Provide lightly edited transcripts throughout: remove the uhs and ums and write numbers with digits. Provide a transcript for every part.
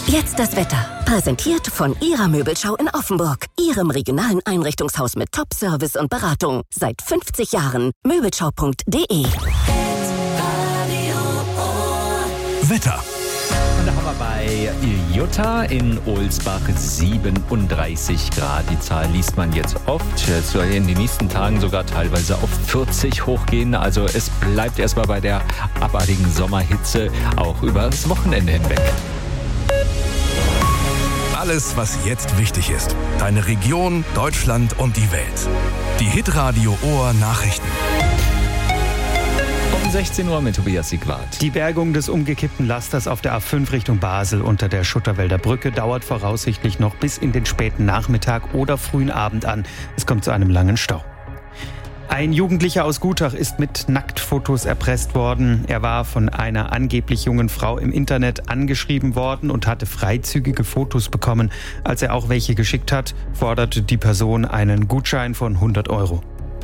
Jetzt das Wetter. Präsentiert von Ihrer Möbelschau in Offenburg. Ihrem regionalen Einrichtungshaus mit Top-Service und Beratung. Seit 50 Jahren. Möbelschau.de. Wetter. Und da haben wir bei Jutta in Ohlsbach 37 Grad. Die Zahl liest man jetzt oft. Es soll in den nächsten Tagen sogar teilweise auf 40 hochgehen. Also es bleibt erstmal bei der abartigen Sommerhitze auch über das Wochenende hinweg. Alles, was jetzt wichtig ist. Deine Region, Deutschland und die Welt. Die Hitradio Ohr Nachrichten. Um 16 Uhr mit Tobias Siegwart. Die Bergung des umgekippten Lasters auf der A5 Richtung Basel unter der Schutterwälder Brücke dauert voraussichtlich noch bis in den späten Nachmittag oder frühen Abend an. Es kommt zu einem langen Stau. Ein Jugendlicher aus Gutach ist mit Nacktfotos erpresst worden. Er war von einer angeblich jungen Frau im Internet angeschrieben worden und hatte freizügige Fotos bekommen. Als er auch welche geschickt hat, forderte die Person einen Gutschein von 100 €.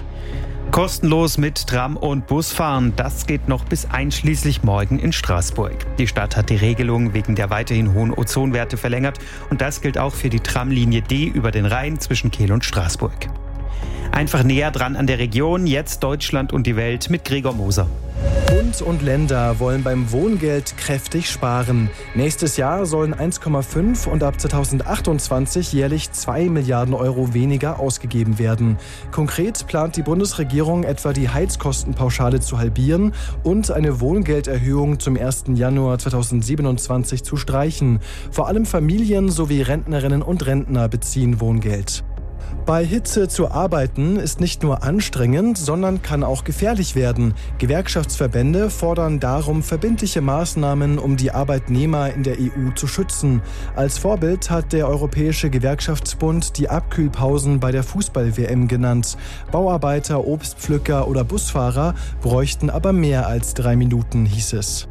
Kostenlos mit Tram und Bus fahren, das geht noch bis einschließlich morgen in Straßburg. Die Stadt hat die Regelung wegen der weiterhin hohen Ozonwerte verlängert und das gilt auch für die Tramlinie D über den Rhein zwischen Kehl und Straßburg. Einfach näher dran an der Region, jetzt Deutschland und die Welt mit Gregor Moser. Bund und Länder wollen beim Wohngeld kräftig sparen. Nächstes Jahr sollen 1,5 und ab 2028 jährlich 2 Milliarden € weniger ausgegeben werden. Konkret plant die Bundesregierung etwa die Heizkostenpauschale zu halbieren und eine Wohngelderhöhung zum 1. Januar 2027 zu streichen. Vor allem Familien sowie Rentnerinnen und Rentner beziehen Wohngeld. Bei Hitze zu arbeiten ist nicht nur anstrengend, sondern kann auch gefährlich werden. Gewerkschaftsverbände fordern darum verbindliche Maßnahmen, um die Arbeitnehmer in der EU zu schützen. Als Vorbild hat der Europäische Gewerkschaftsbund die Abkühlpausen bei der Fußball-WM genannt. Bauarbeiter, Obstpflücker oder Busfahrer bräuchten aber mehr als 3 Minuten, hieß es.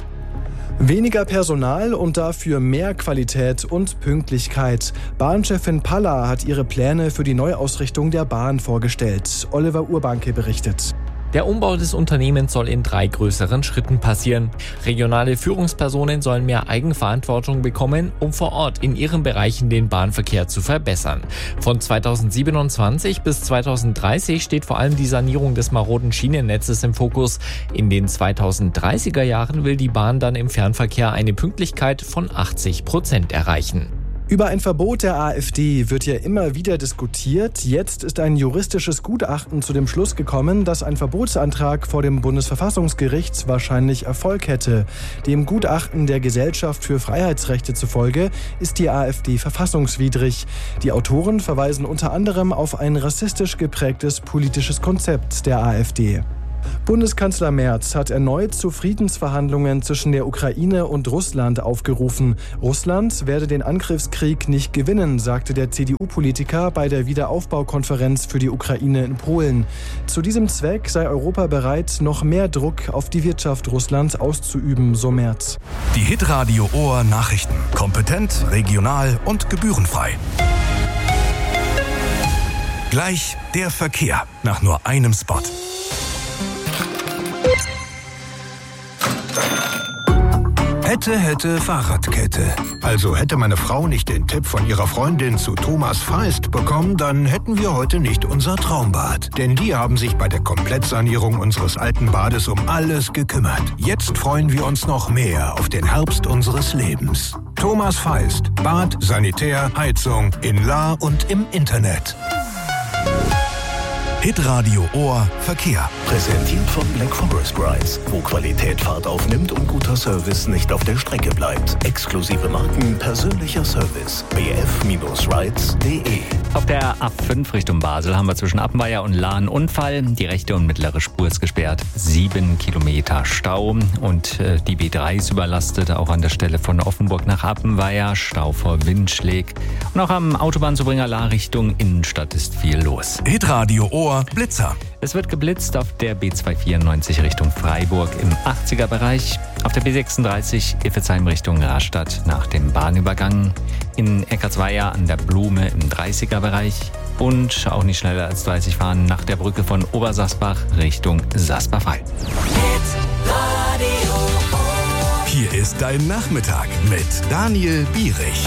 Weniger Personal und dafür mehr Qualität und Pünktlichkeit. Bahnchefin Palla hat ihre Pläne für die Neuausrichtung der Bahn vorgestellt. Oliver Urbanke berichtet. Der Umbau des Unternehmens soll in 3 größeren Schritten passieren. Regionale Führungspersonen sollen mehr Eigenverantwortung bekommen, um vor Ort in ihren Bereichen den Bahnverkehr zu verbessern. Von 2027 bis 2030 steht vor allem die Sanierung des maroden Schienennetzes im Fokus. In den 2030er Jahren will die Bahn dann im Fernverkehr eine Pünktlichkeit von 80% erreichen. Über ein Verbot der AfD wird ja immer wieder diskutiert. Jetzt ist ein juristisches Gutachten zu dem Schluss gekommen, dass ein Verbotsantrag vor dem Bundesverfassungsgericht wahrscheinlich Erfolg hätte. Dem Gutachten der Gesellschaft für Freiheitsrechte zufolge ist die AfD verfassungswidrig. Die Autoren verweisen unter anderem auf ein rassistisch geprägtes politisches Konzept der AfD. Bundeskanzler Merz hat erneut zu Friedensverhandlungen zwischen der Ukraine und Russland aufgerufen. Russland werde den Angriffskrieg nicht gewinnen, sagte der CDU-Politiker bei der Wiederaufbaukonferenz für die Ukraine in Polen. Zu diesem Zweck sei Europa bereit, noch mehr Druck auf die Wirtschaft Russlands auszuüben, so Merz. Die Hitradio Ohr Nachrichten. Kompetent, regional und gebührenfrei. Gleich der Verkehr nach nur einem Spot. Hätte Fahrradkette. Also hätte meine Frau nicht den Tipp von ihrer Freundin zu Thomas Feist bekommen, dann hätten wir heute nicht unser Traumbad. Denn die haben sich bei der Komplettsanierung unseres alten Bades um alles gekümmert. Jetzt freuen wir uns noch mehr auf den Herbst unseres Lebens. Thomas Feist. Bad, Sanitär, Heizung in La und im Internet. Hitradio Ohr Verkehr. Präsentiert von Black Forest Rides, wo Qualität Fahrt aufnimmt und guter Service nicht auf der Strecke bleibt. Exklusive Marken, persönlicher Service. bf-rides.de. Auf der A5 Richtung Basel haben wir zwischen Appenweier und Lahr einen Unfall. Die rechte und mittlere Spur ist gesperrt. 7 Kilometer Stau und die B3 ist überlastet, auch an der Stelle von Offenburg nach Appenweier. Stau vor Windschläg. Und auch am Autobahnzubringer Lahr Richtung Innenstadt ist viel los. Hitradio Ohr Blitzer. Es wird geblitzt auf der B294 Richtung Freiburg im 80er-Bereich, auf der B36 Iffezheim Richtung Rastatt nach dem Bahnübergang, in Eckartsweier an der Blume im 30er-Bereich und auch nicht schneller als 30 fahren nach der Brücke von Obersasbach Richtung Sasbachwald. Hier ist dein Nachmittag mit Daniel Bierich.